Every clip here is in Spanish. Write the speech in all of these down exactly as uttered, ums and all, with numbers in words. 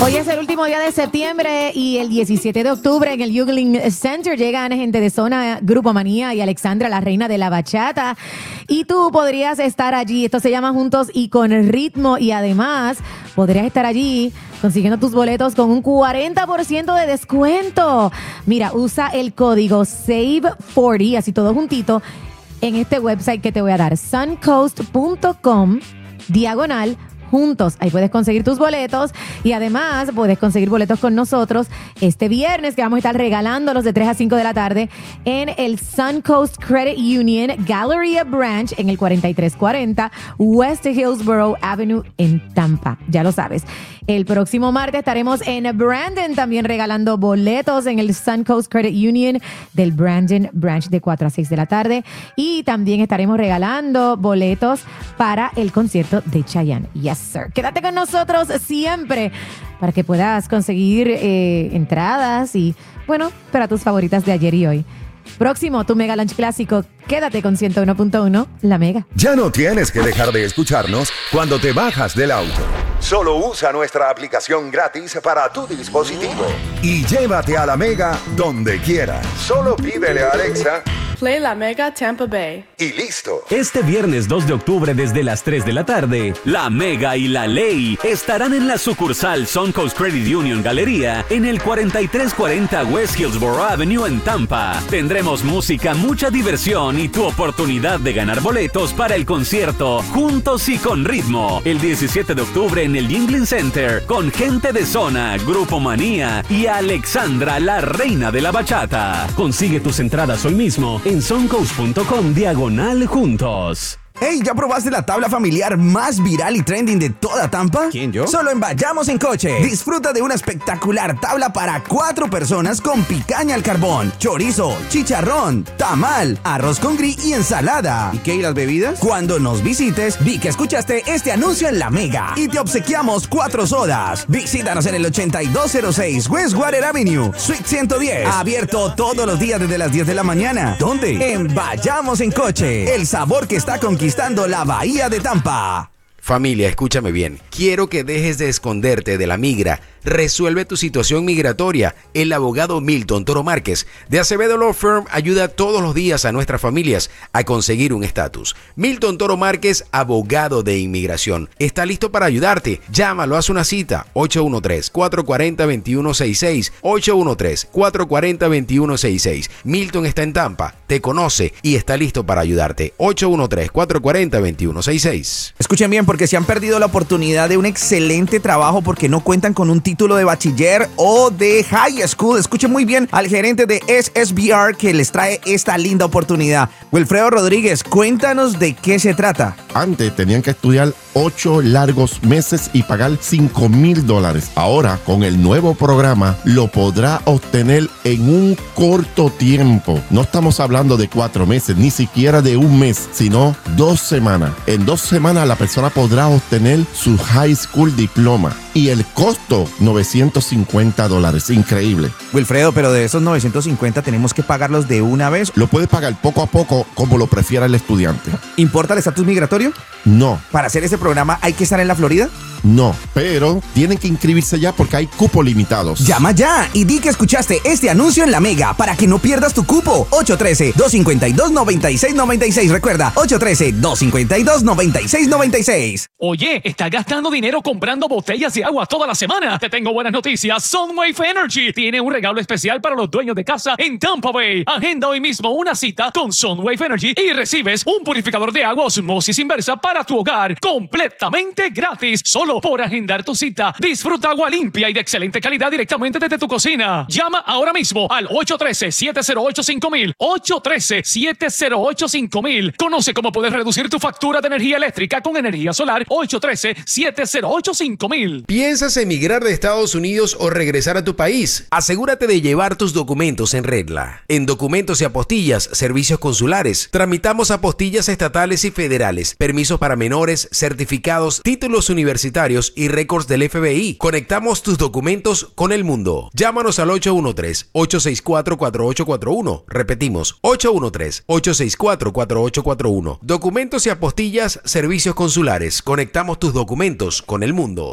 Hoy es el último día de septiembre y el diecisiete de octubre en el Yuengling Center llegan gente de Zona, Grupo Manía y Alexandra, la reina de la bachata. Y tú podrías estar allí. Esto se llama Juntos y con Ritmo. Y además podrías estar allí consiguiendo tus boletos con un cuarenta por ciento de descuento. Mira, usa el código save cuarenta, así todo juntito, en este website que te voy a dar, suncoast punto com, diagonal, juntos. Ahí puedes conseguir tus boletos y además puedes conseguir boletos con nosotros este viernes, que vamos a estar regalándolos de tres a cinco de la tarde en el Suncoast Credit Union Galleria Branch en el cuarenta y tres cuarenta West Hillsborough Avenue en Tampa. Ya lo sabes. El próximo martes estaremos en Brandon también regalando boletos en el Suncoast Credit Union del Brandon Branch de cuatro a seis de la tarde. Y también estaremos regalando boletos para el concierto de Chayanne. Yes, sir. Quédate con nosotros siempre para que puedas conseguir eh, entradas y, bueno, para tus favoritas de ayer y hoy. Próximo, tu Mega Lunch Clásico. Quédate con ciento uno punto uno, La Mega. Ya no tienes que dejar de escucharnos cuando te bajas del auto. Solo usa nuestra aplicación gratis para tu dispositivo y llévate a La Mega donde quieras. Solo pídele a Alexa: Play La Mega Tampa Bay. Y listo. Este viernes dos de octubre desde las tres de la tarde, La Mega y La Ley estarán en la sucursal Suncoast Credit Union Galería en el cuarenta y tres cuarenta West Hillsborough Avenue en Tampa. Tendremos música, mucha diversión y tu oportunidad de ganar boletos para el concierto Juntos y con Ritmo el diecisiete de octubre en el Yuengling Center con gente de Zona, Grupo Manía y Alexandra, la reina de la bachata. Consigue tus entradas hoy mismo en suncoast punto com diagonal juntos. Hey, ¿ya probaste la tabla familiar más viral y trending de toda Tampa? ¿Quién, yo? Solo en Vayamos en Coche. Disfruta de una espectacular tabla para cuatro personas con picaña al carbón, chorizo, chicharrón, tamal, arroz con gris y ensalada. ¿Y qué? ¿Y las bebidas? Cuando nos visites, vi que escuchaste este anuncio en La Mega y te obsequiamos cuatro sodas. Visítanos en el ochenta y dos cero seis Westwater Avenue, Suite ciento diez. Abierto todos los días desde las diez de la mañana. ¿Dónde? En Vayamos en Coche. El sabor que está conquistando la bahía de Tampa. Familia, escúchame bien. Quiero que dejes de esconderte de la migra. Resuelve tu situación migratoria. El abogado Milton Toro Márquez de Acevedo Law Firm ayuda todos los días a nuestras familias a conseguir un estatus. Milton Toro Márquez, abogado de inmigración, está listo para ayudarte. Llámalo, haz una cita. ocho uno tres, cuatro cuatro cero, dos uno seis seis. ocho uno tres, cuatro cuatro cero, dos uno seis seis. Milton está en Tampa, te conoce y está listo para ayudarte. ocho uno tres, cuatro cuatro cero, dos uno seis seis. Escuchen bien, porque se han perdido la oportunidad de un excelente trabajo porque no cuentan con un título de bachiller o de high school. Escuchen muy bien al gerente de S S B R que les trae esta linda oportunidad. Wilfredo Rodríguez, cuéntanos de qué se trata. Antes tenían que estudiar ocho largos meses y pagar cinco mil dólares. Ahora, con el nuevo programa, lo podrá obtener en un corto tiempo. No estamos hablando de cuatro meses, ni siquiera de un mes, sino dos semanas. En dos semanas la persona podrá obtener su high school diploma. Y el costo, novecientos cincuenta dólares. Increíble. Wilfredo, pero de esos novecientos cincuenta tenemos que pagarlos de una vez. Lo puede pagar poco a poco, como lo prefiera el estudiante. ¿Importa el estatus migratorio? No. ¿Para hacer ese programa hay que estar en la Florida? No, pero tienen que inscribirse ya porque hay cupos limitados. Llama ya y di que escuchaste este anuncio en La Mega para que no pierdas tu cupo. ocho uno tres, dos cinco dos, nueve seis nueve seis. Recuerda, ocho uno tres, dos cinco dos, nueve seis nueve seis. Oye, ¿estás gastando dinero comprando botellas de agua toda la semana? Te tengo buenas noticias. Sunwave Energy tiene un regalo especial para los dueños de casa en Tampa Bay. Agenda hoy mismo una cita con Sunwave Energy y recibes un purificador de agua osmosis inversa para tu hogar completamente gratis. Solo por agendar tu cita. Disfruta agua limpia y de excelente calidad directamente desde tu cocina. Llama ahora mismo al ocho uno tres, siete cero ocho, cinco mil. ocho uno tres, siete cero ocho, cinco mil. Conoce cómo puedes reducir tu factura de energía eléctrica con energía solar. ocho uno tres, siete cero ocho, cinco mil. ¿Piensas emigrar de Estados Unidos o regresar a tu país? Asegúrate de llevar tus documentos en regla. En Documentos y Apostillas, Servicios Consulares, tramitamos apostillas estatales y federales, permisos para menores, certificados, títulos universitarios y récords del F B I. Conectamos tus documentos con el mundo. Llámanos al ocho uno tres, ocho seis cuatro, cuatro ocho cuatro uno. Repetimos, ocho uno tres, ocho seis cuatro, cuatro ocho cuatro uno. Documentos y apostillas, Servicios Consulares. Conectamos tus documentos con el mundo.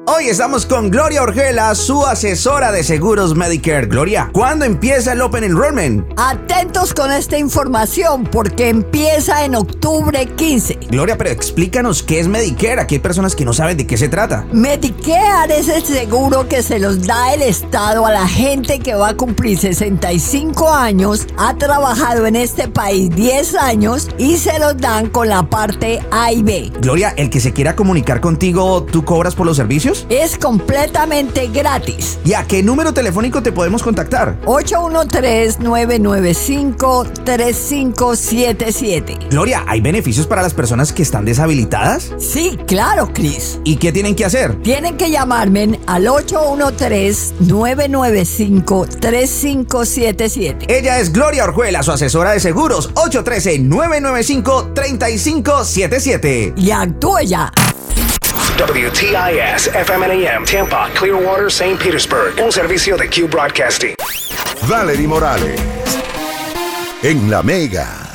Hoy estamos con Gloria Orjuela, su asesora de seguros Medicare. Gloria, ¿cuándo empieza el Open Enrollment? Atentos con esta información porque empieza en octubre quince. Gloria, pero explícanos qué es Medicare. Aquí hay personas que no saben de qué se trata. Medicare es el seguro que se los da el Estado a la gente que va a cumplir sesenta y cinco años, ha trabajado en este país diez años y se los dan con la parte A y B. Gloria, el que se quiera comunicar contigo, ¿tú cobras por los servicios? Es completamente gratis. ¿Y a qué número telefónico te podemos contactar? ocho uno tres, nueve nueve cinco, tres cinco siete siete. Gloria, ¿hay beneficios para las personas que están deshabilitadas? Sí, claro, Chris. ¿Y qué tienen que hacer? Tienen que llamarme al ocho uno tres, nueve nueve cinco, tres cinco siete siete. Ella es Gloria Orjuela, su asesora de seguros. ocho uno tres, nueve nueve cinco, tres cinco siete siete. Y actúe ya. W T I S F M N A M Tampa, Clearwater, Saint Petersburg. Un servicio de Q Broadcasting. Valerie Morales. En La Mega.